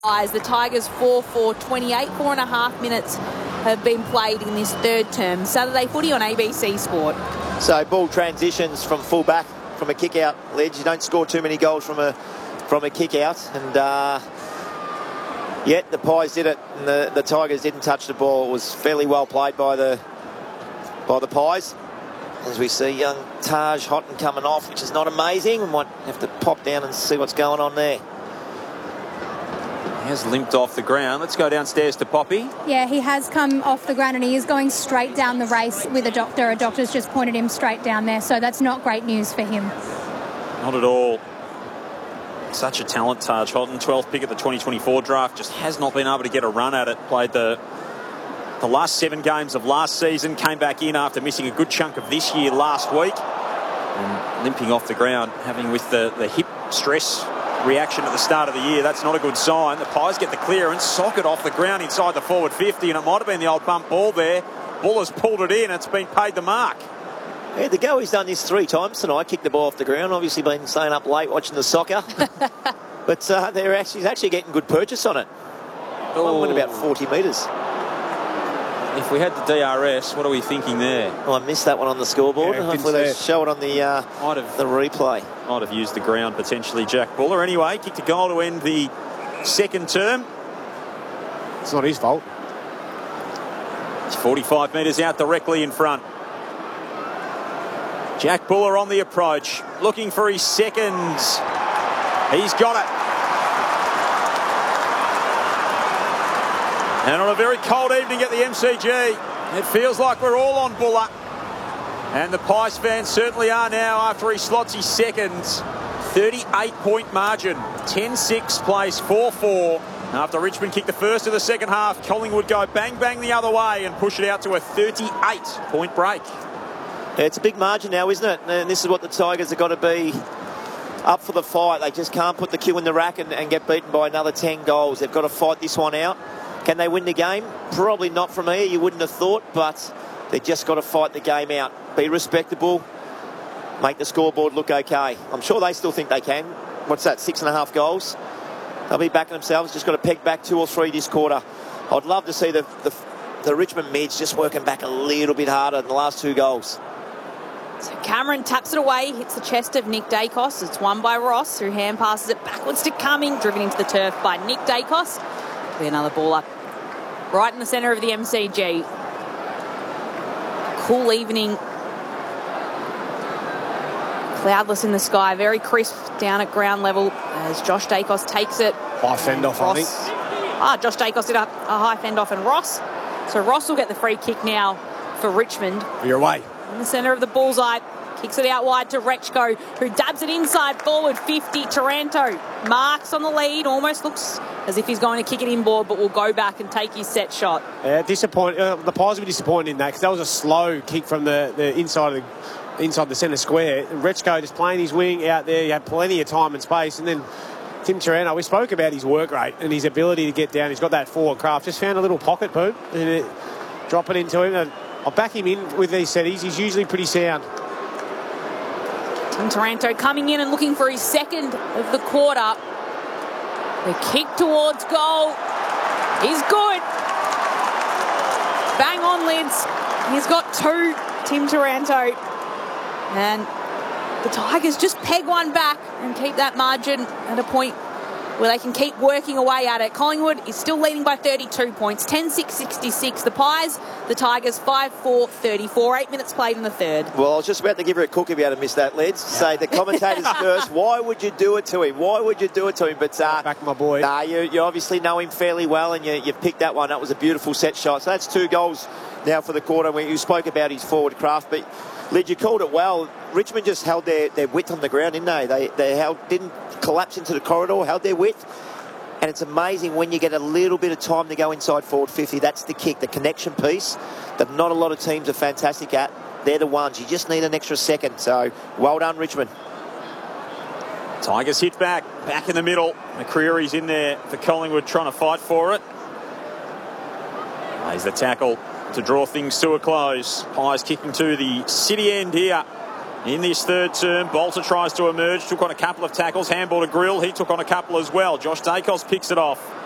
The Tigers 4-4, 28, 4.5 minutes have been played in this third term. Saturday footy on ABC Sport. So ball transitions from full back from a kick out ledge. You don't score too many goals from a kick out, and yet the Pies did it, and the Tigers didn't touch the ball. It was fairly well played by the Pies. As we see young Taj Houghton coming off, which is not amazing. We might have to pop down and see what's going on there. He has limped off the ground. Let's go downstairs to Poppy. Yeah, he has come off the ground and he is going straight down the race with a doctor. A doctor's just pointed him straight down there, so that's not great news for him. Not at all. Such a talent, Taj Houghton. 12th pick at the 2024 draft. Just has not been able to get a run at it. Played the last 7 games of last season. Came back in after missing a good chunk of this year last week. And limping off the ground, having with the hip stress reaction at the start of the year. That's not a good sign. The Pies get the clearance, sock it off the ground inside the forward 50, and it might have been the old bump ball there. Buller's pulled it in. It's been paid the mark. Yeah, the Goey's done this 3 times tonight. Kicked the ball off the ground. Obviously been staying up late watching the soccer. But he's actually getting good purchase on it. One went about 40 metres. If we had the DRS, what are we thinking there? Well, I missed that one on the scoreboard. Yeah, hopefully they show it on the replay. Might have used the ground potentially, Jack Buller. Anyway, kicked a goal to end the second term. It's not his fault. It's 45 metres out directly in front. Jack Buller on the approach, looking for his seconds. He's got it. And on a very cold evening at the MCG, it feels like we're all on Buller. And the Pies fans certainly are now after he slots his seconds. 38-point margin, 10-6 plays 4-4. After Richmond kicked the first of the second half, Collingwood go bang-bang the other way and push it out to a 38-point break. Yeah, it's a big margin now, isn't it? And this is what the Tigers have got to be up for the fight. They just can't put the cue in the rack and get beaten by another 10 goals. They've got to fight this one out. Can they win the game? Probably not from here, you wouldn't have thought, but they've just got to fight the game out. Be respectable, make the scoreboard look okay. I'm sure they still think they can. What's that, 6.5 goals? They'll be backing themselves, just got to peg back 2 or 3 this quarter. I'd love to see the Richmond mids just working back a little bit harder in the last 2 goals. So Cameron taps it away, hits the chest of Nick Dacos. It's won by Ross, who hand passes it backwards to Cumming, driven into the turf by Nick Dacos. Be another ball up right in the centre of the MCG. Cool evening. Cloudless in the sky, very crisp down at ground level as Josh Dacos takes it. High fend off, I think. Josh Dacos did a high fend off, and Ross. So Ross will get the free kick now for Richmond. You're away. In the centre of the bullseye. Kicks it out wide to Rechko, who dabs it inside forward 50. Taranto marks on the lead. Almost looks as if he's going to kick it inboard, but will go back and take his set shot. Yeah, disappointed. The Pies were disappointed in that because that was a slow kick from the inside the centre square. Rechko just playing his wing out there. He had plenty of time and space, and then Tim Taranto, we spoke about his work rate and his ability to get down. He's got that forward craft. Just found a little pocket, boom, and drop it into him. I'll back him in with these settings. He's usually pretty sound. Tim Taranto coming in and looking for his second of the quarter. The kick towards goal is good. Bang on, Lids. He's got 2, Tim Taranto. And the Tigers just peg one back and keep that margin at a point where they can keep working away at it. Collingwood is still leading by 32 points, 10-6-66. The Pies, the Tigers, 5-4-34. 8 minutes played in the third. Well, I was just about to give her a cook if you had missed that, Lids. Say the commentators first. Why would you do it to him? Why would you do it to him? But back my boy. You obviously know him fairly well, and you picked that one. That was a beautiful set shot. So that's 2 goals now for the quarter. You spoke about his forward craft, but Lid, you called it well. Richmond just held their width on the ground, didn't they? They didn't collapse into the corridor, held their width. And it's amazing when you get a little bit of time to go inside forward 50. That's the kick, the connection piece that not a lot of teams are fantastic at. They're the ones. You just need an extra second. So, well done, Richmond. Tigers hit back in the middle. McCreary's in there for Collingwood trying to fight for it. There's the tackle to draw things to a close. Pies kicking to the city end here in this third term. Bolter tries to emerge, took on a couple of tackles. Handball to Grill, he took on a couple as well. Josh Dacos picks it off.